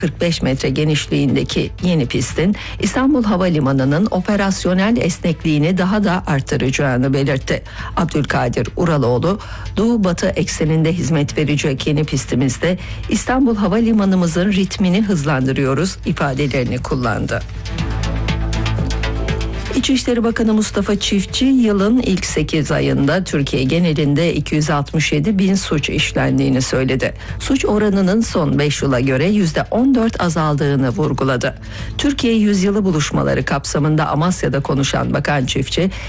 45 metre genişliğindeki yeni pistin İstanbul Havalimanı'nın operasyonel esnekliğini daha da artıracağını belirtti. Abdülkadir Uraloğlu, Doğu-Batı ekseninde hizmet verecek yeni pistimizde İstanbul Havalimanımızın ritmini hızlandırıyoruz ifadelerini kullandı. İçişleri Bakanı Mustafa Çiftçi yılın ilk 8 ayında Türkiye genelinde 267 bin suç işlendiğini söyledi. Suç oranının son 5 yıla göre %14 azaldığını vurguladı. Türkiye Yüzyılı buluşmaları kapsamında Amasya'da konuşan Bakan Çiftçi,